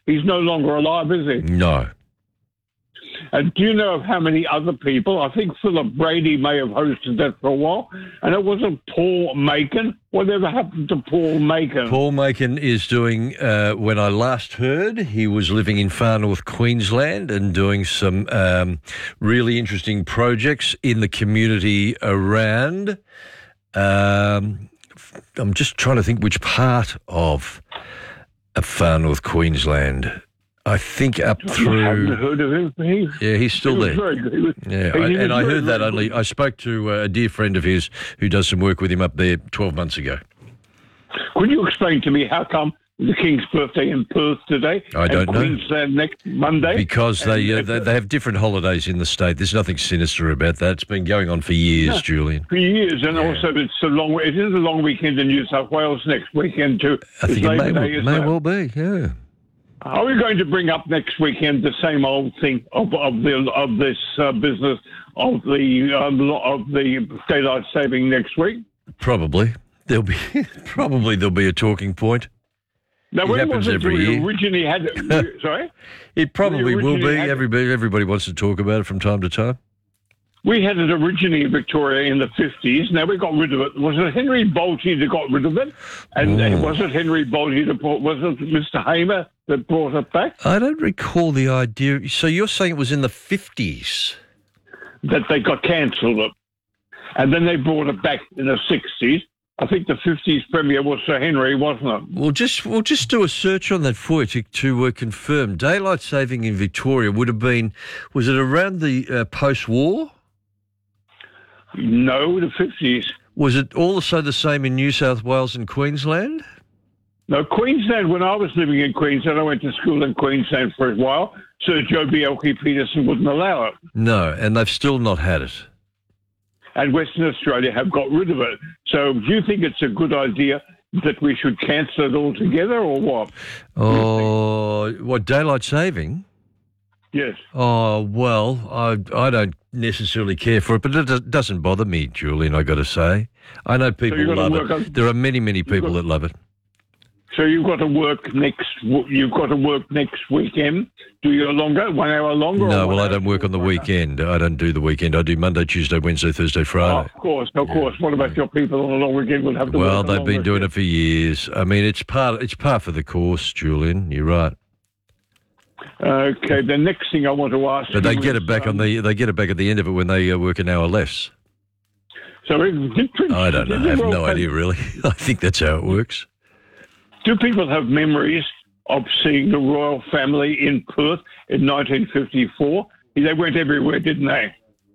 He's no longer alive, is he? No. And do you know of how many other people? I think Philip Brady may have hosted that for a while. And it wasn't Paul Macon. Whatever happened to Paul Macon? Paul Macon is doing, when I last heard, he was living in far north Queensland and doing some really interesting projects in the community around. I'm just trying to think which part of far north Queensland. I think up through. I haven't heard of him. He's still there. Very good. I heard that only. I spoke to a dear friend of his who does some work with him up there 12 months ago. Could you explain to me how come the King's birthday in Perth today? I don't know. Queensland next Monday? Because they have different holidays in the state. There's nothing sinister about that. It's been going on for years, Julian. For years, and also it is a long weekend in New South Wales next weekend too. I think it may well be, yeah. Are we going to bring up next weekend the same old thing of this business of the daylight saving next week? Probably there'll be a talking point. Now, it happens every year. Originally had sorry. It probably will be. Everybody wants to talk about it from time to time. We had it originally in Victoria in the 50s. Now we got rid of it. Was it Henry Bolte that got rid of it? And was it Henry Bolte was it Mr. Hamer that brought it back? I don't recall the idea. So you're saying it was in the 50s? That they got cancelled. And then they brought it back in the 60s. I think the 50s premier was Sir Henry, wasn't it? We'll just do a search on that for you to confirm. Daylight saving in Victoria would have been, was it around the post-war? No, the 50s. Was it also the same in New South Wales and Queensland? No, Queensland, when I was living in Queensland, I went to school in Queensland for a while. Sir Joe Bjelke-Petersen wouldn't allow it. No, and they've still not had it. And Western Australia have got rid of it. So do you think it's a good idea that we should cancel it altogether or what? Oh, what, daylight saving? Yes. Oh, well, I don't necessarily care for it, but it doesn't bother me, Julian, I got to say. I know people love it. There are many, many people that love it. So you've got to work next weekend. Do you 1 hour longer? No, well, I don't work on the weekend. I don't do the weekend. I do Monday, Tuesday, Wednesday, Thursday, Friday. Of course. What about your people on the long weekend would have to work? Well, they've been doing it for years. I mean, it's par for the course, Julian. You're right. Okay, the next thing I want to ask. But they get it back at the end of it when they work an hour less. So I don't know. I have no idea really. I think that's how it works. Do people have memories of seeing the royal family in Perth in 1954? They went everywhere, didn't they?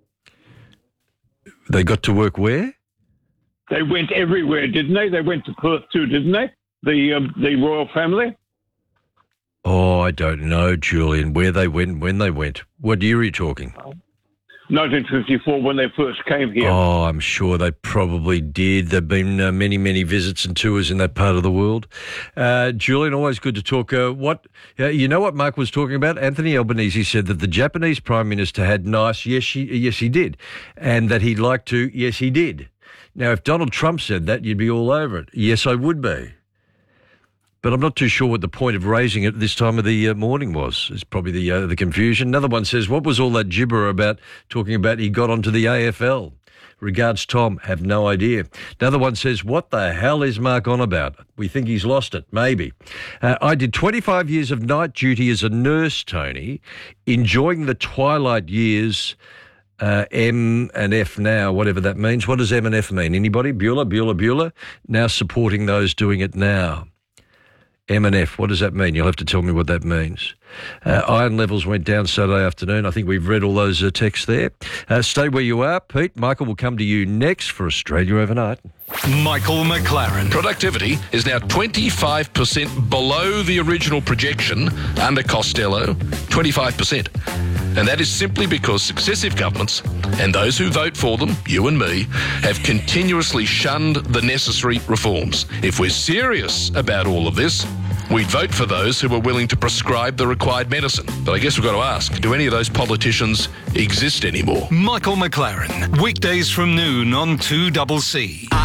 They got to work where? They went everywhere, didn't they? They went to Perth too, didn't they? The royal family. Oh, I don't know, Julian, where they went, when they went. What year are you talking? 1954, when they first came here. Oh, I'm sure they probably did. There have been many, many visits and tours in that part of the world. Julian, always good to talk. You know what Mark was talking about? Anthony Albanese said that the Japanese Prime Minister had nice, yes, he did. And that he'd like to, yes, he did. Now, if Donald Trump said that, you'd be all over it. Yes, I would be. But I'm not too sure what the point of raising it this time of the morning was. It's probably the confusion. Another one says, what was all that gibber about talking about he got onto the AFL? Regards, Tom. Have no idea. Another one says, what the hell is Mark on about? We think he's lost it. Maybe. I did 25 years of night duty as a nurse, Tony, enjoying the twilight years. M and F now, whatever that means. What does M and F mean? Anybody? Bueller? Now supporting those doing it now. M and F, what does that mean? You'll have to tell me what that means. Iron levels went down Saturday afternoon. I think we've read all those texts there. Stay where you are, Pete. Michael will come to you next for Australia Overnight. Michael McLaren. Productivity is now 25% below the original projection under Costello, 25%. And that is simply because successive governments and those who vote for them, you and me, have continuously shunned the necessary reforms. If we're serious about all of this, we'd vote for those who are willing to prescribe the required medicine. But I guess we've got to ask, do any of those politicians exist anymore? Michael McLaren. Weekdays from noon on 2CC.